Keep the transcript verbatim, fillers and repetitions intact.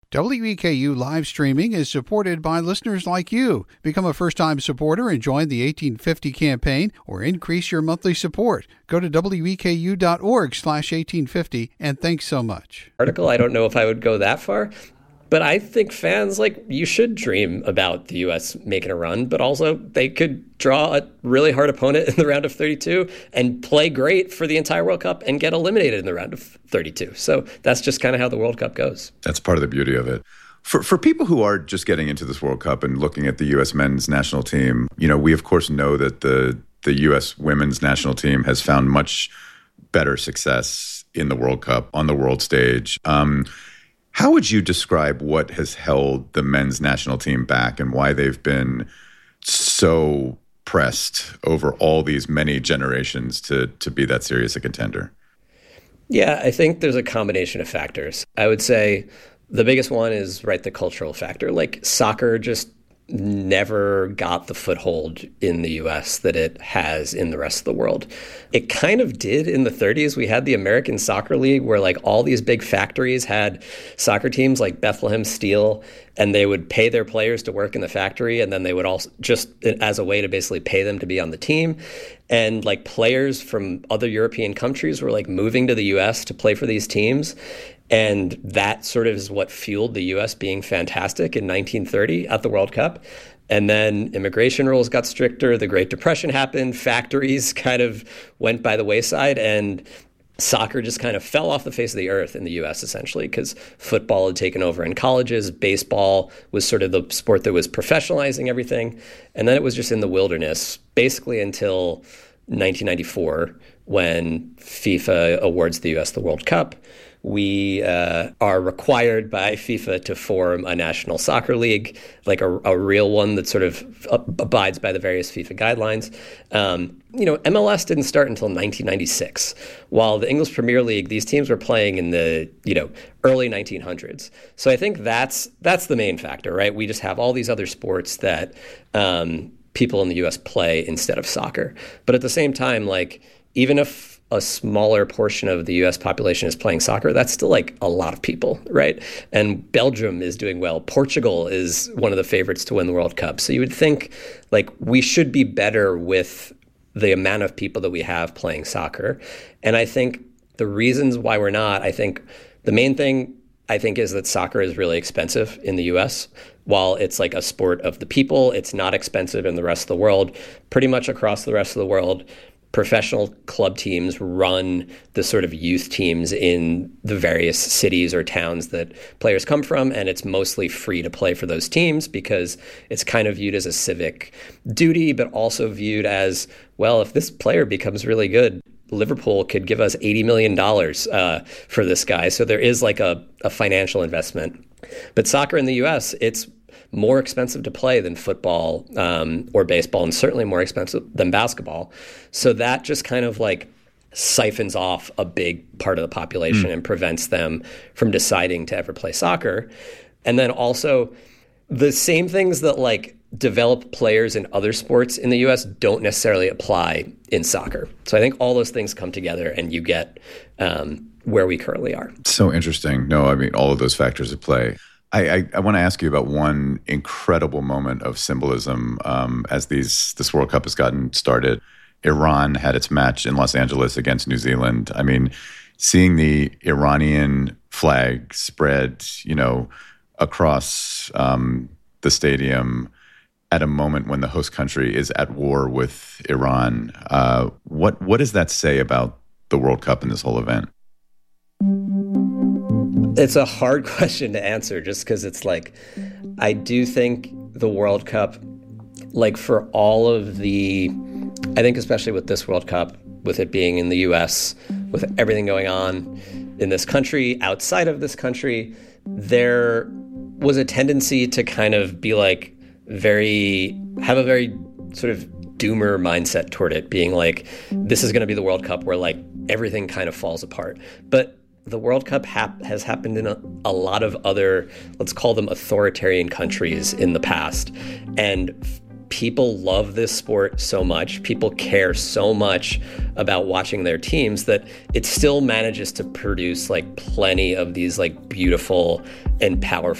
W E K U live streaming is supported by listeners like you. Become a first-time supporter and join the eighteen fifty campaign or increase your monthly support. Go to W E K U dot org slash eighteen fifty and thanks so much. Article, I don't know if I would go that far, but I think fans, like, you should dream about the U S making a run, but also they could draw a really hard opponent in the round of thirty-two and play great for the entire World Cup and get eliminated in the round of thirty-two. So that's just kind of how the World Cup goes. That's part of the beauty of it. For for people who are just getting into this World Cup and looking at the U S men's national team, you know, we of course know that the the U S women's national team has found much better success in the World Cup on the world stage. Um, how would you describe what has held the men's national team back and why they've been so pressed over all these many generations to to be that serious a contender? Yeah, I think there's a combination of factors. I would say the biggest one is, right, the cultural factor. Like, soccer just never got the foothold in the U S that it has in the rest of the world. It kind of did in the thirties. We had the American Soccer League where, like, all these big factories had soccer teams like Bethlehem Steel, and they would pay their players to work in the factory, and then they would also just as a way to basically pay them to be on the team. And, like, players from other European countries were, like, moving to the U S to play for these teams. And that sort of is what fueled the U S being fantastic in nineteen thirty at the World Cup. And then immigration rules got stricter. The Great Depression happened. Factories kind of went by the wayside. And soccer just kind of fell off the face of the earth in the U S, essentially, because football had taken over in colleges. Baseball was sort of the sport that was professionalizing everything. And then it was just in the wilderness, basically until nineteen ninety-four, when FIFA awards the U S the World Cup. We uh, are required by FIFA to form a national soccer league, like a, a real one that sort of abides by the various FIFA guidelines. Um, you know, M L S didn't start until nineteen ninety-six, while the English Premier League, these teams were playing in the, you know, early nineteen hundreds. So I think that's that's the main factor, right? We just have all these other sports that um, people in the U S play instead of soccer. But at the same time, like, even if a smaller portion of the U S population is playing soccer, that's still, like, a lot of people, right? And Belgium is doing well. Portugal is one of the favorites to win the World Cup. So you would think, like, we should be better with the amount of people that we have playing soccer. And I think the reasons why we're not, I think the main thing, I think, is that soccer is really expensive in the U S. While it's like a sport of the people, it's not expensive in the rest of the world. Pretty much across the rest of the world, professional club teams run the sort of youth teams in the various cities or towns that players come from, and it's mostly free to play for those teams because it's kind of viewed as a civic duty, but also viewed as, well, if this player becomes really good, Liverpool could give us eighty million dollars uh, for this guy. So there is like a, a financial investment. But soccer in the U S, it's more expensive to play than football um, or baseball, and certainly more expensive than basketball. So that just kind of like siphons off a big part of the population mm. and prevents them from deciding to ever play soccer. And then also the same things that like develop players in other sports in the U S don't necessarily apply in soccer. So I think all those things come together and you get um, where we currently are. So interesting. No, I mean, all of those factors at play. I, I, I want to ask you about one incredible moment of symbolism um, as these this World Cup has gotten started. Iran had its match in Los Angeles against New Zealand. I mean, seeing the Iranian flag spread, you know, across um, the stadium at a moment when the host country is at war with Iran, uh, what what does that say about the World Cup and this whole event? It's a hard question to answer just because it's like, I do think the World Cup, like for all of the, I think especially with this World Cup, with it being in the U S, with everything going on in this country, outside of this country, there was a tendency to kind of be like very, have a very sort of doomer mindset toward it, being like, this is going to be the World Cup where like everything kind of falls apart. But the World Cup hap- has happened in a, a lot of other, let's call them authoritarian countries in the past. And f- people love this sport so much. People care so much about watching their teams that it still manages to produce like plenty of these like beautiful and powerful